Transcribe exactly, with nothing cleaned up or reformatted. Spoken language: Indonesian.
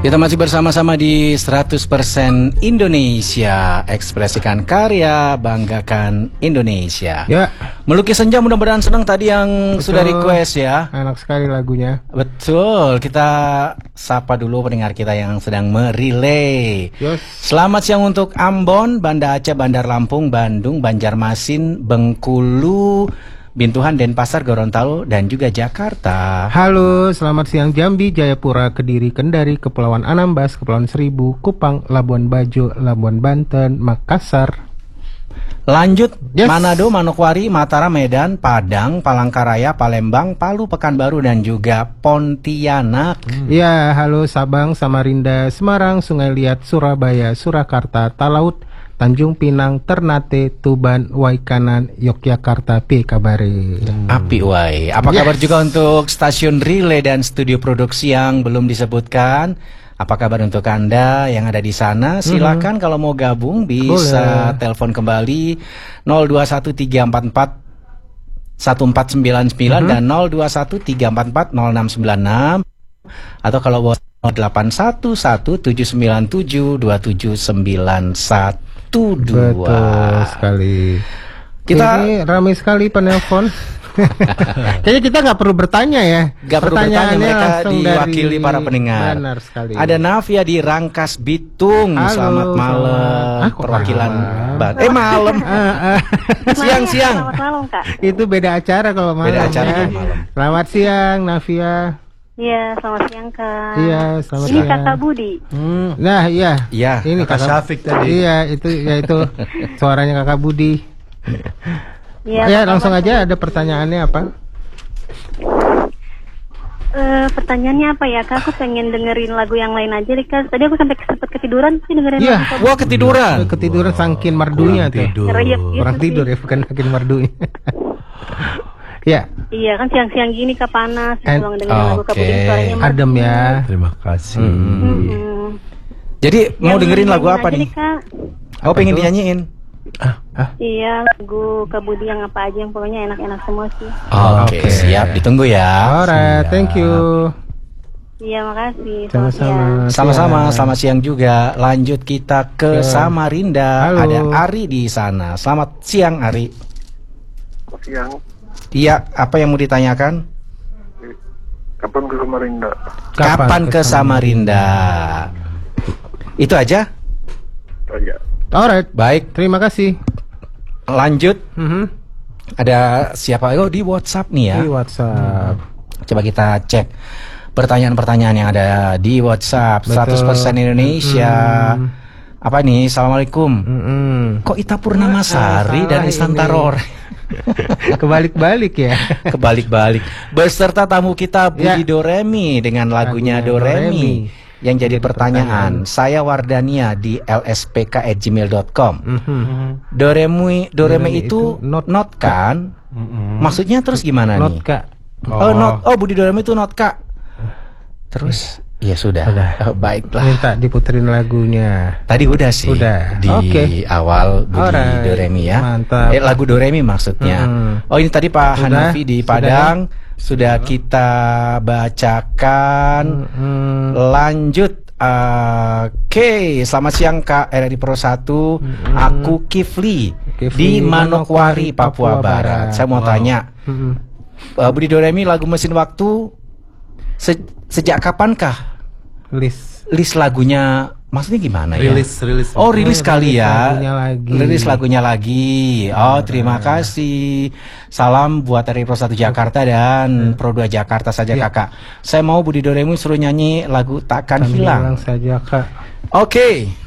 Kita masih bersama-sama di seratus persen Indonesia. Ekspresikan karya, banggakan Indonesia. Ya. Melukis senja, mudah-mudahan senang tadi yang Betul. sudah request ya. Enak sekali lagunya. Betul, kita sapa dulu pendengar kita yang sedang merelay. Yes. Selamat siang untuk Ambon, Banda Aceh, Bandar Lampung, Bandung, Banjarmasin, Bengkulu, Bintuhan, Denpasar, Gorontalo, dan juga Jakarta. Halo, selamat siang Jambi, Jayapura, Kediri, Kendari, Kepulauan Anambas, Kepulauan Seribu, Kupang, Labuan Bajo, Labuan Banten, Makassar. Lanjut, Yes. Manado, Manokwari, Mataram, Medan, Padang, Palangkaraya, Palembang, Palu, Pekanbaru, dan juga Pontianak. Hmm. Ya, halo Sabang, Samarinda, Semarang, Sungai Liat, Surabaya, Surakarta, Talaut, Tanjung Pinang, Ternate, Tuban, Waikanan, Yogyakarta, P kabare. Hmm. Api wai. Apa Yes. kabar juga untuk stasiun relay dan studio produksi yang belum disebutkan? Apa kabar untuk Anda yang ada di sana? Silakan hmm. kalau mau gabung bisa Boleh. telepon kembali nol dua satu tiga empat empat satu empat sembilan sembilan hmm. dan nol dua satu tiga empat empat nol enam sembilan enam, atau kalau WhatsApp nol delapan satu satu tujuh sembilan tujuh dua tujuh sembilan satu. Dua. Betul sekali. Kita ini ramai sekali penelpon. Kayaknya kita nggak perlu bertanya ya. Gak perlu bertanya, mereka diwakili dari... para pendengar. Benar sekali. Ada Navia di Rangkas Bitung. Halo, selamat malam. Ah, Perwakilan malam? Bat. Eh malam. Siang-siang. Selamat malam, Kak. Itu beda acara kalau malam. Beda acara ya. kalau malam. Selamat siang Navia. Iya, selamat siang, Kak. Iya, selamat Ini siang. Kakak Budi. Hmm. Nah, iya. Iya. Ini Kakak Syafiq tadi. Iya, itu ya itu suaranya Kakak Budi. Iya, Ya, Kakak langsung Budi. aja, ada pertanyaannya apa? Eh, pertanyaannya apa ya, Kak? Aku pengen dengerin lagu yang lain aja deh, Kak. Tadi aku sampai sempat ketiduran sih dengerin Iya. lagu Kak. Wah, ketiduran. Ketiduran sangkin merdunya tuh. tidur. Ngeriep gitu Orang sih. tidur ya, bukan makin merdunya. Ya, Iya, kan siang-siang gini, Kak, panas. And- Pulang dengerin lagu Kak Oke. Budi, suaranya merdu. adem ya. Terima kasih. Mm-mm. Jadi mau Yang dengerin lagu nyanyiin apa aja nih? deh, Kak. Oh, pengen itu? dinyanyiin. Iya, lagu Kak Budi yang apa aja yang pokoknya enak-enak semua sih. Oke, Oke. siap. Ditunggu ya. Alright, thank you. Iya, makasih. Selamat Sama-sama. siang. Sama-sama, Siang. selamat siang juga. Lanjut kita ke Ya. Samarinda. Halo. Ada Ari di sana. Selamat siang, Ari. Siang, Iya, apa yang mau ditanyakan? kapan ke Samarinda? Kapan ke Samarinda? Itu aja? Aja. Alright, Baik, terima kasih. lanjut. Mhm. Ada siapa? Oh, di WhatsApp nih ya. Di WhatsApp. Coba kita cek pertanyaan-pertanyaan yang ada di WhatsApp. Betul. seratus persen Indonesia. Mm. Apa nih? Assalamualaikum. Mm-mm. Kok Ita Purnamasari salah dan ini. Instantaror? Kebalik-balik ya. Kebalik-balik. Beserta tamu kita Budi Ya. Doremi dengan lagunya Lagunya Doremi. Doremi. Yang jadi Jadi pertanyaan, pertanyaan. saya Wardania di l s p k at gmail dot com. Mhm. Doremi, Doremi Doremi itu itu not- not kan? Maksudnya terus gimana Not nih? Kak. Oh, not. Oh, Budi Doremi itu not Kak. Terus ya sudah. Udah. Oh, baiklah. Minta diputerin lagunya. Tadi udah sih. Udah. Di Oke. awal Budi Alright. Doremi ya. Mantap. Eh, lagu Doremi maksudnya. Mm. Oh, ini tadi Pak Sudah? Hanafi di Sudah? Padang sudah kita bacakan. Mm. Lanjut. Uh, Oke, selamat siang Kak R R I Pro satu. Aku Kifli, Kifli, di Manokwari, Papua, Papua Barat. Barat. Saya mau Wow. tanya, Mhm. uh, Budi Doremi lagu Mesin Waktu se- sejak kapankah List. list lagunya? Maksudnya gimana ya? Rilis, rilis. Oh, rilis Oh, kali rilis ya. lagunya lagi. Rilis lagunya lagi. Oh, terima kasih. Salam buat dari Pro satu Jakarta dan Pro dua Jakarta saja Ya. Kakak. Saya mau Budi Doremi suruh nyanyi lagu Takkan Kan Hilang. hilang saja Kak. Oke.